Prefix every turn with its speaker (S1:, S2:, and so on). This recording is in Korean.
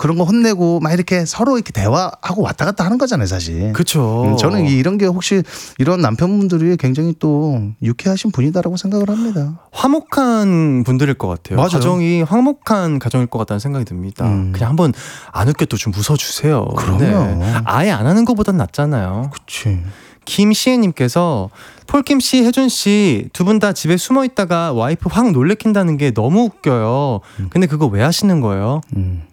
S1: 그런 거 혼내고 막 이렇게 서로 이렇게 대화하고 왔다 갔다 하는 거잖아요, 사실.
S2: 그렇죠.
S1: 저는 이런 게 혹시 이런 남편분들이 굉장히 또 유쾌하신 분이다라고 생각을 합니다.
S2: 화목한 분들일 것 같아요.
S1: 맞아요.
S2: 가정이 화목한 가정일 것 같다는 생각이 듭니다. 그냥 한번 안 웃게 또 좀 웃어주세요.
S1: 그럼요.
S2: 아예 안 하는 것보단 낫잖아요.
S1: 그치.
S2: 김시혜님께서 폴킴씨, 혜준씨 두 분 다 집에 숨어 있다가 와이프 확 놀래킨다는 게 너무 웃겨요. 근데 그거 왜 하시는 거예요?